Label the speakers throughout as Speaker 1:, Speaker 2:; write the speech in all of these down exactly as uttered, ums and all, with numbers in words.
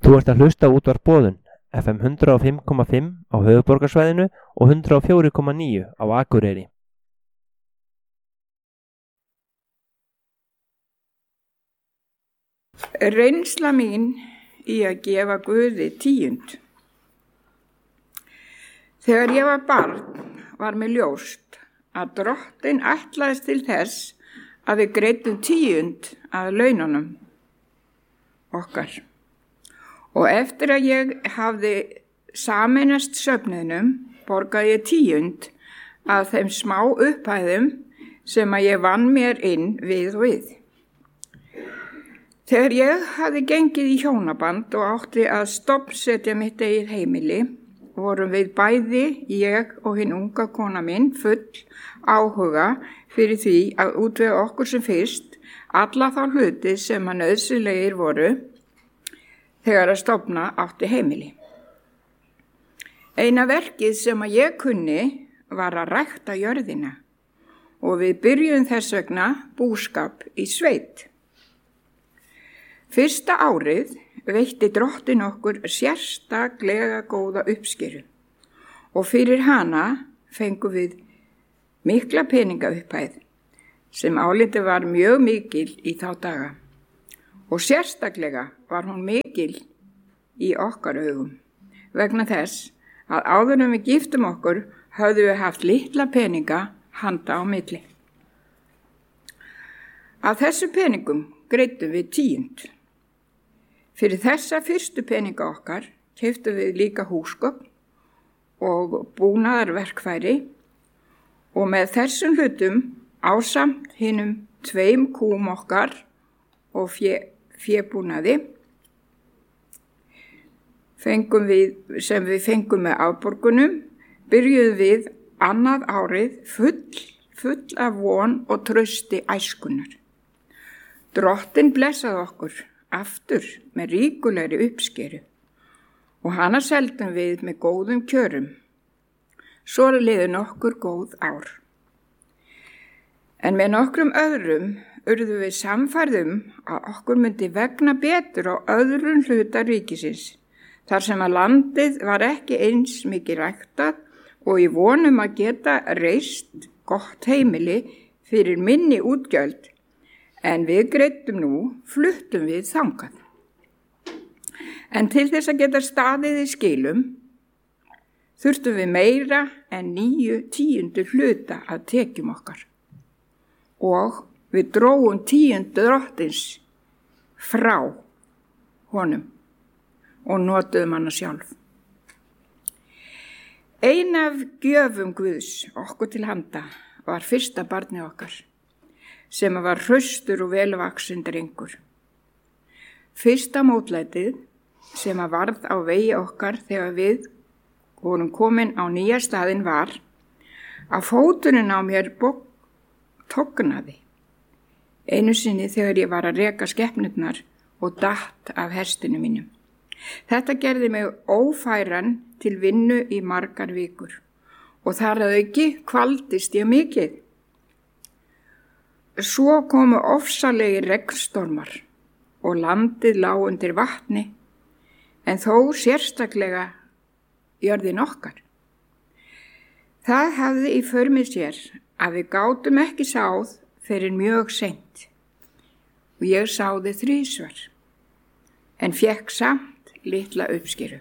Speaker 1: Þú ert að hlusta á útvarp Boðun, F M hundrað og fimm komma fimm á höfuðborgarsvæðinu og hundrað og fjögur komma níu á Akureyri.
Speaker 2: Reynsla mín í að gefa Guði tíund. Þegar ég var barn var mér ljóst að Drottinn ætlaðist til þess að við greiddum tíund að laununum okkar. Og eftir að ég hafði sameinast söfnuðnum borgaði ég tíund af þeim smá upphæðum sem að ég vann mér inn við og við. Þegar ég hafði gengið í hjónaband og átti að stofnsetja mitt eigið heimili, vorum við bæði, ég og hinn unga kona minn, full áhuga fyrir því að útvega okkur sem fyrst alla þá hluti sem að nauðsynlegir voru þegar að stofna átti heimili. Eina verkið sem að ég kunni var að rækta jörðina og við byrjuðum þess vegna búskap í sveit. Fyrsta árið veitti Drottinn okkur sérstaklega góða uppskeru og fyrir hana fengum við mikla peningaupphæð sem álitið var mjög mikil í þá daga. Og sérstaklega var hún mikil í okkar augum vegna þess að áður en við giftum okkur höfðum við haft litla peninga handa á milli. Af þessu peningum greiddum við tíund. Fyrir þessa fyrstu peninga okkar keyptum við líka húsgögn og búnaðarverkfæri og með þessum hlutum ásamt hinum tveim kúm okkar og fjö fébúnaði fengum við, sem við fengum með afborgunum, byrjuðum við annað árið full, full af von og trausti æskunar. Drottinn blessaði okkur aftur með ríkulegri uppskeru og hana seldum við með góðum kjörum. Svo liðu nokkur góð ár. En með nokkrum öðrum urðu við samfærðum að okkur myndi vegna betur á öðrum hluta ríkisins, þar sem að landið var ekki eins mikið ræktað og í vonum að geta reist gott heimili fyrir minni útgjöld, en við greiddum nú, fluttum við þangað. En til þess að geta staðið í skilum, þurftum við meira en níu tíundu hluta af tekjum okkar og við drógum tíund Drottins frá honum og notuðum hana sjálf. Ein af gjöfum Guðs okkur til handa var fyrsta barnið okkar, sem var hraustur og velvaxinn drengur. Fyrsta mótlætið sem að varð á vegi okkar þegar við vorum komin á nýja staðinn var að fóturinn á mér tóknaði. Einu sinni þegar ég var að reka skepnurnar og datt af hestinu mínum. Þetta gerði mig ófæran til vinnu í margar vikur og þar að auki kvaldist ég mikið. Svo komu ofsalegir regnstormar og landið lá undir vatni, en þó sérstaklega jörðin okkar. Það hafði í för með sér að við gátum ekki sáð fyrir mjög seint og ég sáði þrisvar en fékk samt litla uppskeru.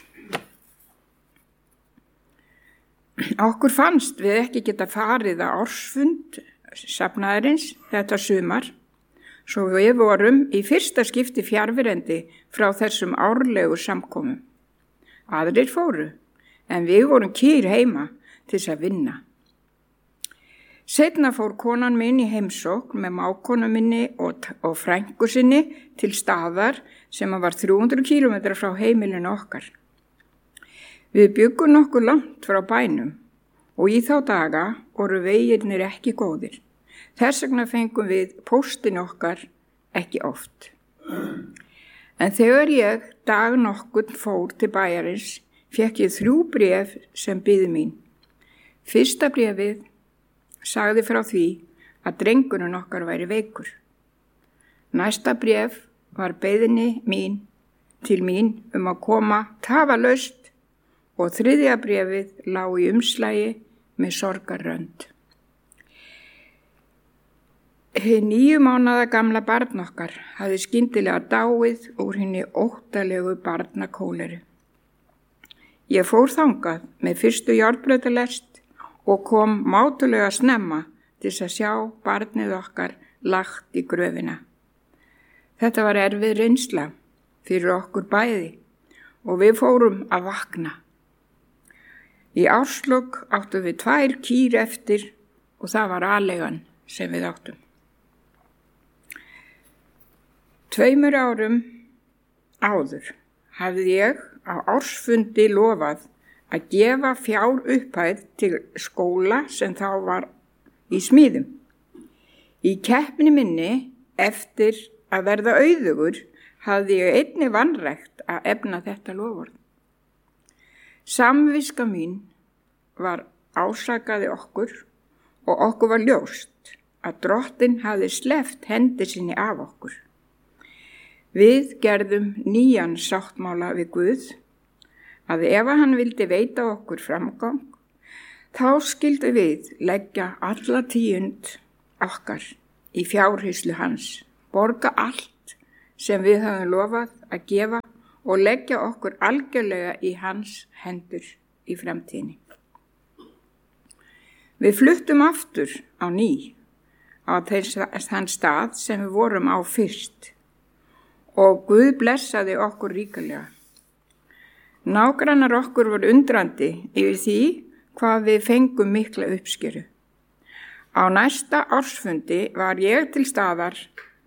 Speaker 2: Okkur fannst við ekki geta farið á ársfund safnaðarins þetta sumar, svo við vorum í fyrsta skipti fjarverendi frá þessum árlegu samkomum. Aðrir fóru, en við vorum kýr heima til þess að vinna. Seinna fór konan minn í heimsókn með mákonu minni og, og frænku sinni til staðar sem var þrjú hundruð kílómetra frá heimilinu okkar. Við byggum nokkuð langt frá bænum og í þá daga voru vegirnir ekki góðir. Þess vegna fengum við póstin okkar ekki oft. En þegar ég dag nokkurn fór til bæjarins, fékk ég þrjú bréf sem biðu mín. Fyrsta bréfið sagði frá því að drengurinn okkar væri veikur. Næsta bréf var beiðni mín til mín um að koma tafalaust og þriðja bréfið lá í umslagi með sorgarrönd. Hið níu mánaða gamla barn okkar hafði skyndilega dáið úr hinni óttalegu barnakóleru. Ég fór þangað með fyrstu járnbrautarlest og kom mátulega snemma til að sjá barnið okkar lagt í gröfina. Þetta var erfið reynsla fyrir okkur bæði og við fórum að vakna. Í árslok áttum við tvær kýr eftir og það var aleigan sem við áttum. Tveimur árum áður hafði ég á ársfundi lofað að gefa fjár upphæð til skóla sem þá var í smíðum. Í keppni minni eftir að verða auðugur hafði ég einnig vanrækt að efna þetta loforð. Samviska mín var ásakaði okkur og okkur var ljóst að Drottinn hafði sleppt hendi sinni af okkur. Við gerðum nýjan sáttmála við Guð að ef hann vildi veita okkur framgang, þá skildu við leggja alla tíund okkar í fjárhýslu hans, borga allt sem við höfum lofað að gefa og leggja okkur algjörlega í hans hendur í framtíðinni. Við fluttum aftur á ný á þann stað sem við vorum á fyrst og Guð blessaði okkur ríkulega. Nágrannar okkur voru undrandi yfir því hvað við fengum mikla uppskeru. Á næsta ársfundi var ég til staðar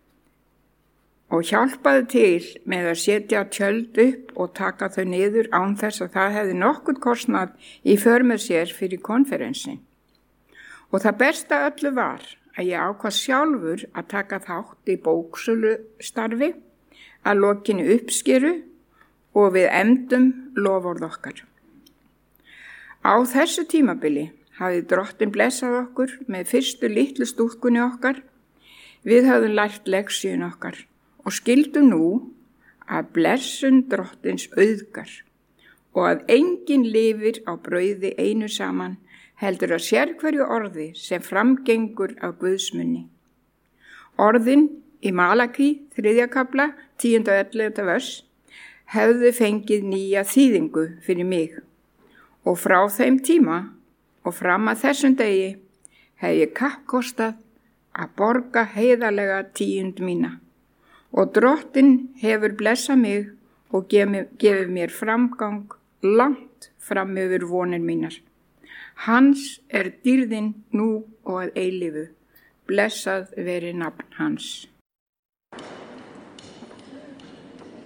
Speaker 2: og hjálpaði til með að setja tjöld upp og taka þau niður án þess að það hefði nokkurn kostnað í för með sér fyrir konferensin. Og það besta öllu var að ég ákvað sjálfur að taka þátt í bóksölu starfi að lokinni uppskeru og við efndum loforð okkar. Á þessu tímabili hafði Drottinn blessað okkur með fyrstu litlu stúlkunni okkar. Við höfðum lært leksíun okkar og skildum nú að blessun Drottins auðgar og að enginn lifir á brauði einu saman heldur að sérhverju orði sem framgengur af Guðs munni. Orðin í Malaki, þriðja kafla, tíunda og ellefta vers, hefðu fengið nýja þýðingu fyrir mig og frá þeim tíma og fram að þessum degi hef ég kappkostað að borga heiðarlega tíund mína og Drottinn hefur blessað mig og gefið mér framgang langt fram yfir vonir mínar. Hans er dýrðin nú og að eilífu, blessað veri nafn hans.